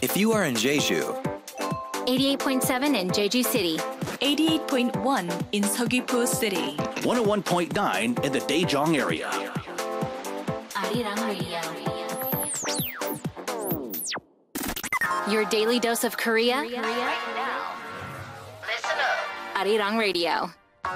If you are in Jeju, 88.7 in Jeju City. 88.1 in Seogwipo City. 101.9 in the Daejeong area. Arirang Radio. Your daily dose of Korea. Right now. Listen up. Arirang Radio.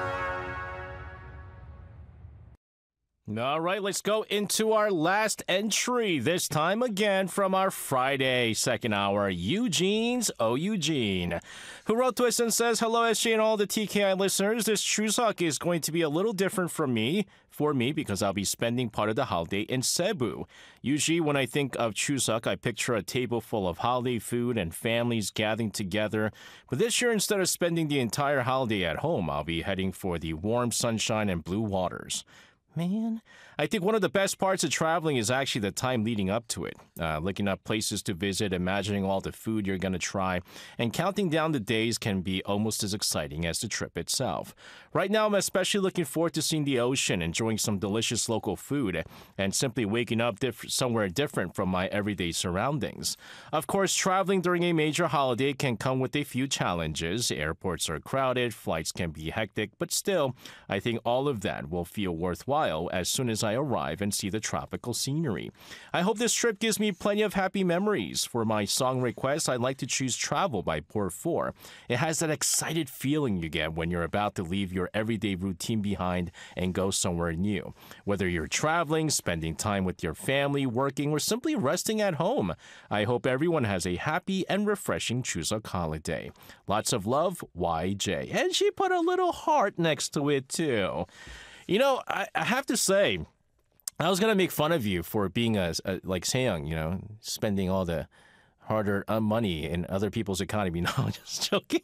All right, let's go into our last entry. This time again from our Friday second hour, Eugene's Eugene, who wrote to us and says, "Hello, SJ and all the TKI listeners. This Chuseok is going to be a little different for me, because I'll be spending part of the holiday in Cebu. Usually when I think of Chuseok, I picture a table full of holiday food and families gathering together. But this year, instead of spending the entire holiday at home, I'll be heading for the warm sunshine and blue waters." Man, I think one of the best parts of traveling is actually the time leading up to it. Looking up places to visit, imagining all the food you're going to try, and counting down the days can be almost as exciting as the trip itself. Right now, I'm especially looking forward to seeing the ocean, enjoying some delicious local food, and simply waking up somewhere different from my everyday surroundings. Of course, traveling during a major holiday can come with a few challenges. Airports are crowded, flights can be hectic, but still, I think all of that will feel worthwhile as soon as I arrive and see the tropical scenery. I hope this trip gives me plenty of happy memories. For my song request, I'd like to choose Travel by Port 4. It has that excited feeling you get when you're about to leave your everyday routine behind and go somewhere new. Whether you're traveling, spending time with your family, working, or simply resting at home, I hope everyone has a happy and refreshing Chuseok holiday. Lots of love, YJ. And she put a little heart next to it, too. You know, I have to say, I was going to make fun of you for being like Seyoung, spending all the hard-earned money in other people's economy. No, I'm just joking.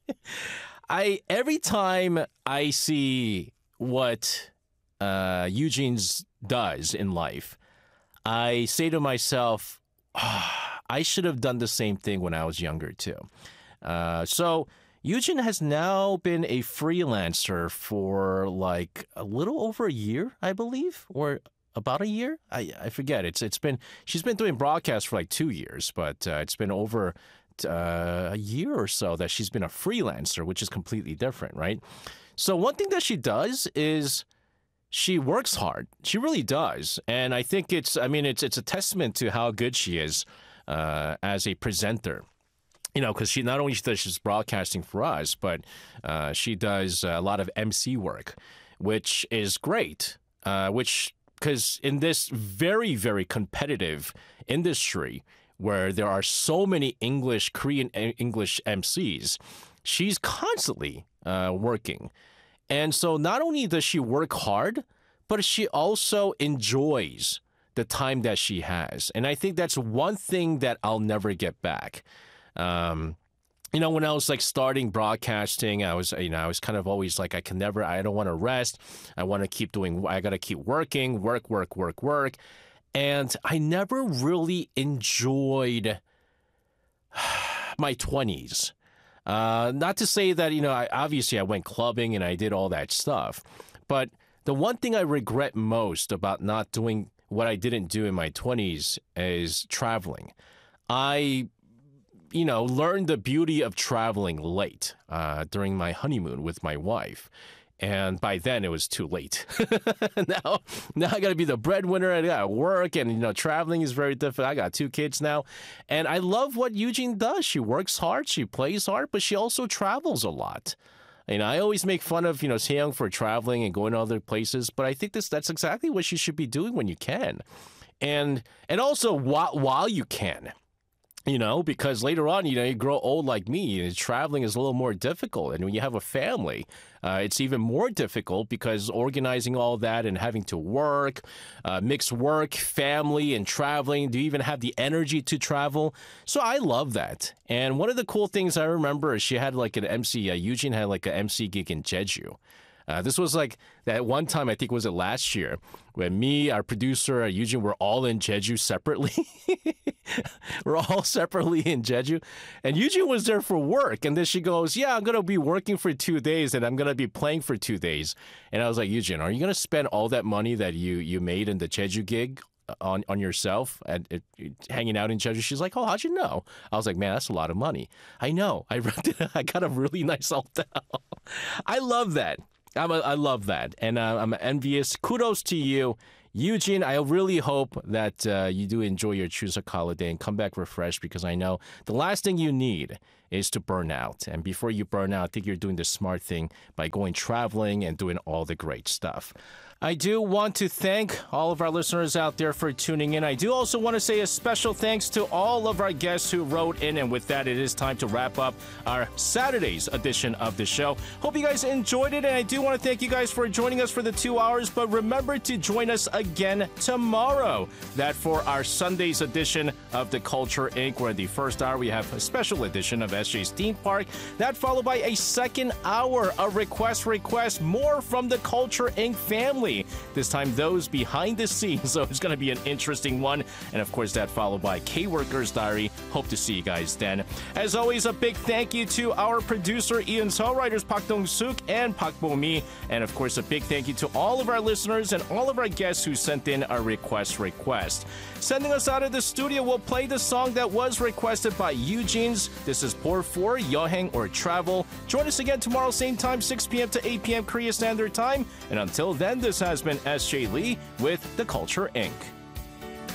Every time I see what Eugene's does in life, I say to myself, I should have done the same thing when I was younger, too. So Eugene has now been a freelancer for like a little over a year, I believe, or about a year. I forget. She's been doing broadcasts for like 2 years, but it's been over a year or so that she's been a freelancer, which is completely different, right? So one thing that she does is she works hard. She really does, and I think it's a testament to how good she is as a presenter. Because she not only does she's broadcasting for us, but she does a lot of MC work, which is great. Because in this very, very competitive industry where there are so many Korean English MCs, she's constantly working. And so not only does she work hard, but she also enjoys the time that she has. And I think that's one thing that I'll never get back. When I was like starting broadcasting, I was kind of always like, I don't want to rest. I got to keep working, work. And I never really enjoyed my 20s. Not to say that, obviously I went clubbing and I did all that stuff. But the one thing I regret most about not doing what I didn't do in my 20s is traveling. I learned the beauty of traveling late during my honeymoon with my wife. And by then, it was too late. Now I got to be the breadwinner. I got to work, and, traveling is very difficult. I got 2 kids now. And I love what Eugene does. She works hard, she plays hard, but she also travels a lot. I always make fun of, Seyoung for traveling and going to other places, but I think that's exactly what she should be doing when you can. And also while you can. Because later on, you grow old like me, and traveling is a little more difficult. And when you have a family, it's even more difficult because organizing all that and having to work, mix work, family, and traveling. Do you even have the energy to travel? So I love that. And one of the cool things I remember is she had like an MC, Eugene had like an MC gig in Jeju. This was like that one time, I think was it last year, when me, our producer, Eugene, were all in Jeju separately. We're all separately in Jeju. And Eugene was there for work. And then she goes, yeah, I'm going to be working for 2 days and I'm going to be playing for 2 days. And I was like, Eugene, are you going to spend all that money that you made in the Jeju gig on yourself and hanging out in Jeju. She's like, oh, how'd you know? I was like, man, that's a lot of money. I know. I got a really nice hotel. I love that. I love that. And I'm envious. Kudos to you. Eugene, I really hope that you do enjoy your Chuseok holiday and come back refreshed, because I know the last thing you need is to burn out. And before you burn out, I think you're doing the smart thing by going traveling and doing all the great stuff. I do want to thank all of our listeners out there for tuning in. I do also want to say a special thanks to all of our guests who wrote in. And with that, it is time to wrap up our Saturday's edition of the show. Hope you guys enjoyed it. And I do want to thank you guys for joining us for the 2 hours. But remember to join us again tomorrow. That for our Sunday's edition of The Culture Inc., where in the first hour we have a special edition of SJ's Theme Park. That followed by a second hour of request, more from the Culture Inc. family. This time, those behind the scenes, so it's going to be an interesting one. And of course, that followed by K-Worker's Diary. Hope to see you guys then. As always, a big thank you to our producer, Ian Seo, writers Park Dong-suk and Park Bo-mi. And of course, a big thank you to all of our listeners and all of our guests who sent in a request. Sending us out of the studio, we'll play the song that was requested by Eugene's. This is Por 4, Yeheng or Travel. Join us again tomorrow, same time, 6 p.m. to 8 p.m. Korea Standard Time. And until then, this has been SJ Lee with The Culture Inc.